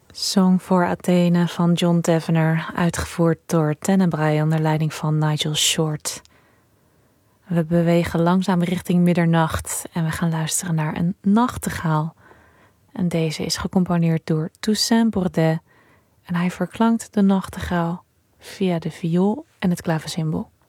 Song voor Athene van John Tavener, uitgevoerd door Tenebrae onder leiding van Nigel Short. We bewegen langzaam richting middernacht en we gaan luisteren naar een nachtegaal. En deze is gecomponeerd door Toussaint Bourdet en hij verklankt de nachtegaal via de viool en het klavecimbal.